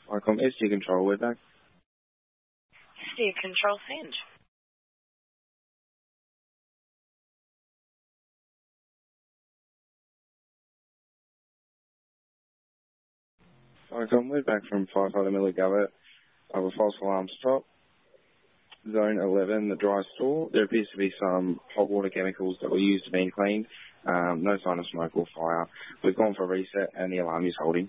Icom SG Control, we're back. SG Control, send. Icom, we're back from Firefighter Miller Govett of a false alarm stop. Zone 11, the dry store. There appears to be some hot water chemicals that were used to being cleaned. No sign of smoke or fire. We've gone for a reset and the alarm is holding.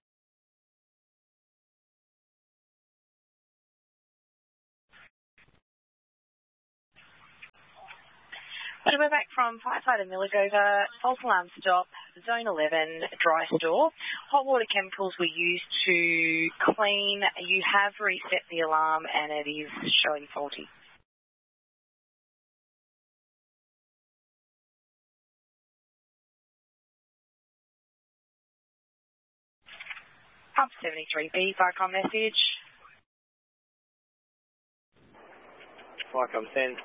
So we're back from Firefighter Milligova, false alarm stop, Zone 11, dry store. Hot water chemicals were used to clean. You have reset the alarm and it is showing faulty. Pump 73B, Vicom message. Vicom send.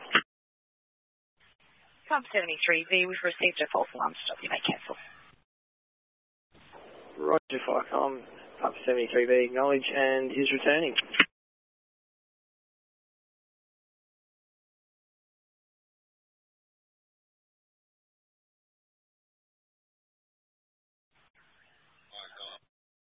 Pump 73B, we've received a false alarm stop. You may cancel. Roger, Vicom. Pump 73B, acknowledge, and is returning.